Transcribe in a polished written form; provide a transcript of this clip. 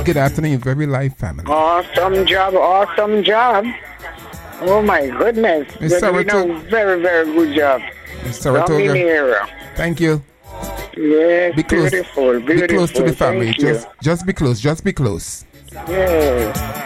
Good afternoon, very live family. Awesome job, awesome job. Oh my goodness. Miss Saratoga. Very, very good job. Miss Saratoga. Thank you. Yes, be close. Beautiful. Be close to the family. Just be close. Just be close. Yes.